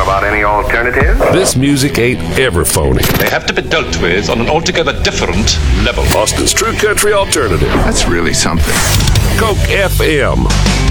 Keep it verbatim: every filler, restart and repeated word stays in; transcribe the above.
about any alternative? This music ain't ever phony. They have to be dealt with on an altogether different level. Austin's True Country Alternative. That's really something. Coke F M.